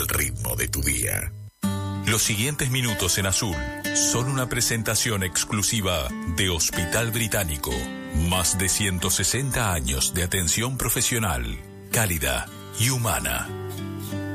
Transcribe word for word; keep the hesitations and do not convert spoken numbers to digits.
el ritmo de tu día. Los siguientes minutos en azul son una presentación exclusiva de Hospital Británico. Más de ciento sesenta años de atención profesional, cálida y humana.